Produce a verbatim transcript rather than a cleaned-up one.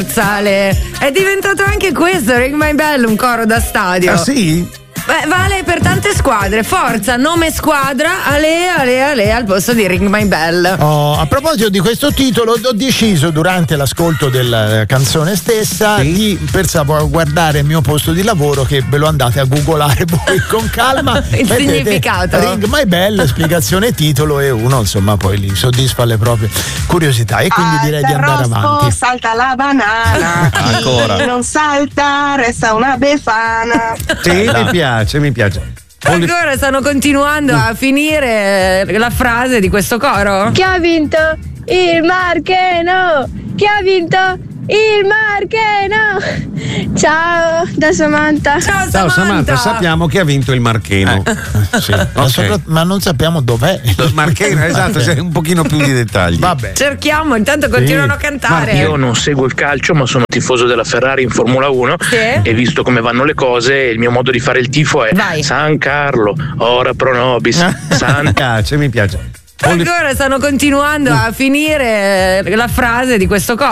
Ale. È diventato anche questo, Ring My Bell, un coro da stadio. Ah sì? Beh, vale per tante squadre. Forza, nome squadra, Ale, Ale, Ale al posto di Ring My Bell. Oh, a proposito di questo titolo, ho deciso durante l'ascolto della canzone stessa sì. di per guardare il mio posto di lavoro, che ve lo andate a googolare voi con calma. Il Mettete significato. Ring My Bell, spiegazione titolo, e uno insomma poi li soddisfa le proprie curiosità, e quindi Alta direi di andare rospo, avanti. salta la banana. Ancora. Chi non salta resta una befana. Sì, mi piace, mi piace. Ancora stanno continuando a finire la frase di questo coro. Chi ha vinto il Marcheno? Chi ha vinto il Marcheno? Ciao da Samantha. Ciao Samantha. Ciao Samantha, sappiamo che ha vinto il Marcheno. Eh, sì. ma, Ok. sopra- ma non sappiamo dov'è Il Marcheno, esatto, c'è un pochino più di dettagli. Vabbè. Cerchiamo, intanto continuano a cantare. Io non seguo il calcio, ma sono tifoso della Ferrari in Formula uno Sì. e visto come vanno le cose, il mio modo di fare il tifo è Vai. San Carlo, ora pro nobis, San Mi piace, mi piace. Ancora stanno continuando a finire la frase di questo coro.